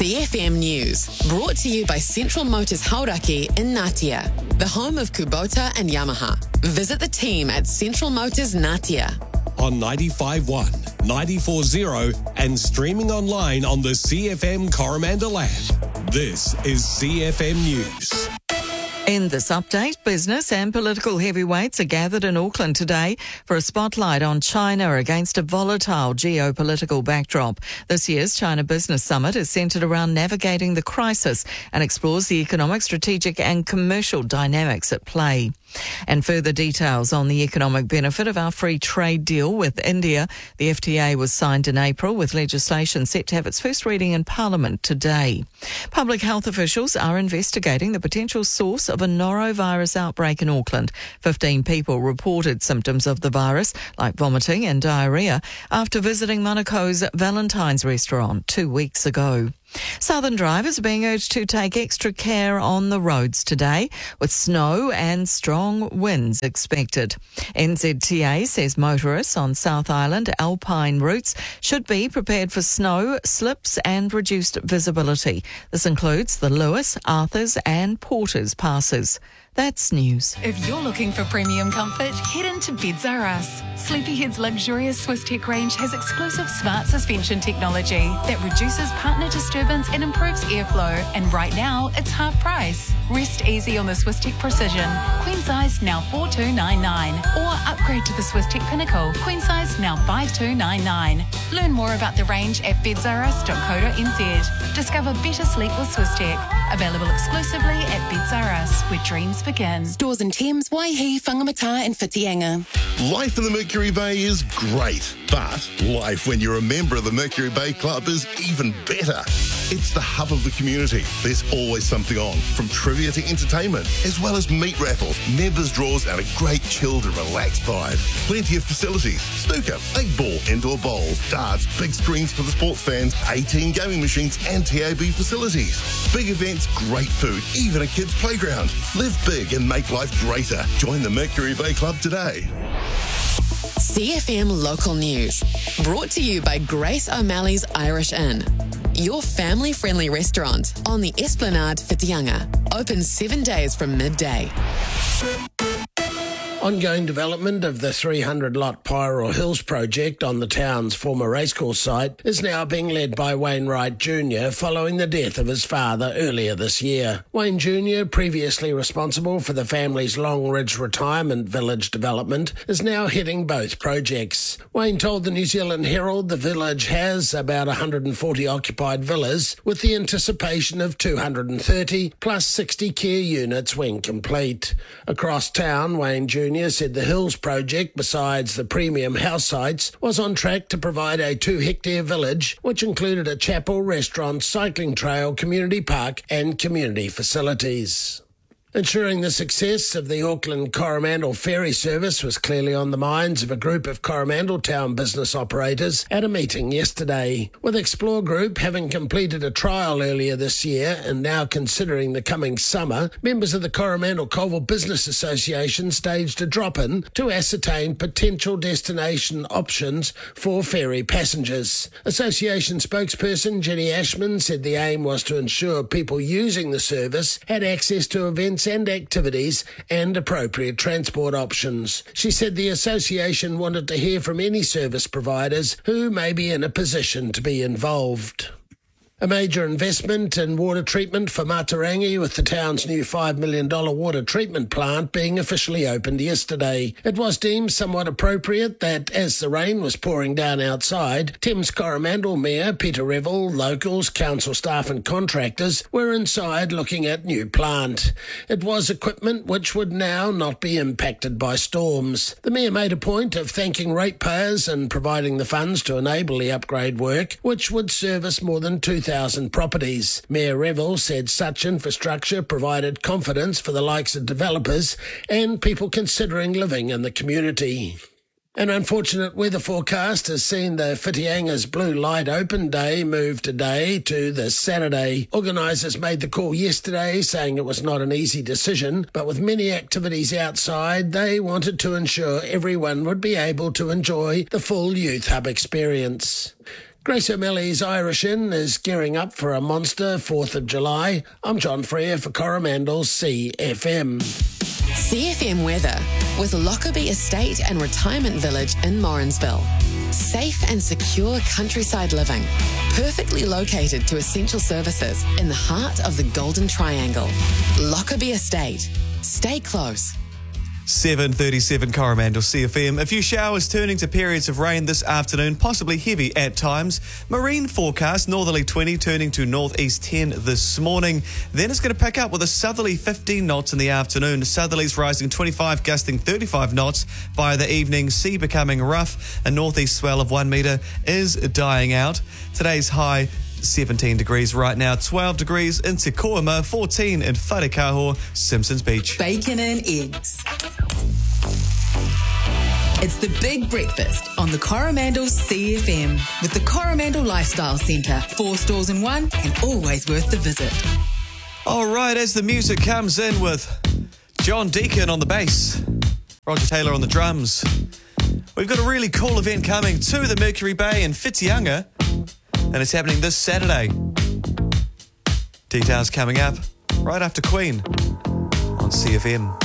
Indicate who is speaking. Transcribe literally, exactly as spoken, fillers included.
Speaker 1: C F M News, brought to you by Central Motors Hauraki in Ngatea, the home of Kubota and Yamaha. Visit the team at Central Motors Ngatea.
Speaker 2: On ninety-five point one, ninety-four point zero and streaming online on the C F M Coromandel app. This is C F M News.
Speaker 3: In this update, business and political heavyweights are gathered in Auckland today for a spotlight on China against a volatile geopolitical backdrop. This year's China Business Summit is centred around navigating the crisis and explores the economic, strategic and commercial dynamics at play. And further details on the economic benefit of our free trade deal with India. The F T A was signed in April, with legislation set to have its first reading in Parliament today. Public health officials are investigating the potential source of a norovirus outbreak in Auckland. Fifteen people reported symptoms of the virus, like vomiting and diarrhoea, after visiting Manako's Valentine's restaurant two weeks ago. Southern drivers are being urged to take extra care on the roads today, with snow and strong winds expected. N Z T A says motorists on South Island alpine routes should be prepared for snow, slips and reduced visibility. This includes the Lewis, Arthurs and Porters passes. That's news.
Speaker 4: If you're looking for premium comfort, head into Beds R Us. Sleepyhead's luxurious Swiss Tech range has exclusive smart suspension technology that reduces partner disturbance and improves airflow. And right now, it's half price. Rest easy on the Swiss Tech Precision. Queen size now four two nine nine. Or upgrade to the Swiss Tech Pinnacle. Queen size now five two nine nine. Learn more about the range at beds r us dot co dot n z. Discover better sleep with Swiss Tech. Available exclusively at Beds R Us, where dreams begin.
Speaker 1: Stores in Thames, Waihi, Whangamata and Whitianga.
Speaker 5: Life in the Mercury Bay is great, but life when you're a member of the Mercury Bay Club is even better. It's the hub of the community. There's always something on, from trivia to entertainment, as well as meat raffles, members draws and a great chilled and relaxed vibe. Plenty of facilities: snooker, eight ball, indoor bowls, darts, big screens for the sports fans, eighteen gaming machines and T A B facilities. Big events, great food, even a kids' playground. Live big and make life greater. Join the Mercury Bay Club today.
Speaker 1: C F M Local News, brought to you by Grace O'Malley's Irish Inn, your family-friendly restaurant on the Esplanade, Whitianga. Open seven days from midday.
Speaker 6: Ongoing development of the three hundred lot Pyro Hills project on the town's former racecourse site is now being led by Wayne Wright Junior following the death of his father earlier this year. Wayne Junior, previously responsible for the family's Long Ridge Retirement Village development, is now heading both projects. Wayne told the New Zealand Herald the village has about one hundred forty occupied villas, with the anticipation of two hundred thirty plus sixty care units when complete. Across town, Wayne Junior said the Hills project, besides the premium house sites, was on track to provide a two-hectare village, which included a chapel, restaurant, cycling trail, community park and community facilities. Ensuring the success of the Auckland Coromandel ferry service was clearly on the minds of a group of Coromandel town business operators at a meeting yesterday. With Explore Group having completed a trial earlier this year and now considering the coming summer, members of the Coromandel Colville Business Association staged a drop-in to ascertain potential destination options for ferry passengers. Association spokesperson Jenny Ashman said the aim was to ensure people using the service had access to events and activities and appropriate transport options. She said the association wanted to hear from any service providers who may be in a position to be involved. A major investment in water treatment for Matarangi, with the town's new five million dollars water treatment plant being officially opened yesterday. It was deemed somewhat appropriate that, as the rain was pouring down outside, Thames Coromandel Mayor Peter Revel, locals, council staff and contractors were inside looking at new plant. It was equipment which would now not be impacted by storms. The Mayor made a point of thanking ratepayers and providing the funds to enable the upgrade work, which would service more than two thousand properties. Mayor Revel said such infrastructure provided confidence for the likes of developers and people considering living in the community. An unfortunate weather forecast has seen the Whitianga's Blue Light Open Day move today to the Saturday. Organisers made the call yesterday, saying it was not an easy decision, but with many activities outside, they wanted to ensure everyone would be able to enjoy the full Youth Hub experience. Grace O'Malley's Irish Inn is gearing up for a monster fourth of July. I'm John Freer for Coromandel C F M.
Speaker 1: C F M weather with Lockerbie Estate and Retirement Village in Morrinsville. Safe and secure countryside living, perfectly located to essential services in the heart of the Golden Triangle. Lockerbie Estate. Stay close.
Speaker 7: seven thirty-seven Coromandel C F M. A few showers turning to periods of rain this afternoon, possibly heavy at times. Marine forecast, northerly twenty turning to northeast ten this morning. Then it's going to pick up with a southerly fifteen knots in the afternoon. Southerlies rising twenty-five, gusting thirty-five knots by the evening. Sea becoming rough. A northeast swell of one metre is dying out. Today's high seventeen degrees right now, twelve degrees in Te Koima, fourteen in Wharekaho, Simpsons Beach.
Speaker 8: Bacon and eggs. It's the big breakfast on the Coromandel C F M with the Coromandel Lifestyle Centre. Four stores in one and always worth the visit.
Speaker 7: All right, as the music comes in with John Deacon on the bass, Roger Taylor on the drums, we've got a really cool event coming to the Mercury Bay in Whitianga, and it's happening this Saturday. Details coming up right after Queen on C F M.